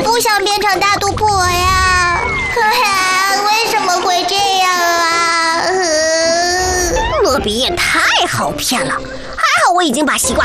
不想变成大肚婆呀！为什么会这样啊？ 乐比也太好骗了，还好我已经把习惯